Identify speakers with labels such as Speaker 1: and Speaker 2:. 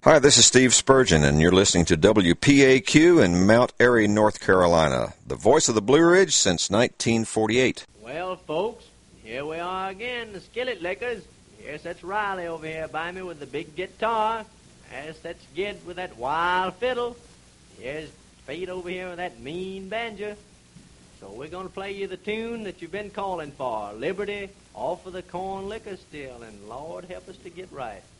Speaker 1: Hi, this is Steve Spurgeon, and you're listening to WPAQ in Mount Airy, North Carolina, the voice of the Blue Ridge since 1948.
Speaker 2: Well, folks, here we are again, the Skillet Lickers. Yes, that's Riley over here by me with the big guitar. Yes, that's Gid with that wild fiddle. Here's Fate over here with that mean banjo. So we're going to play you the tune that you've been calling for, Liberty off of the Corn Liquor Still, and Lord help us to get right.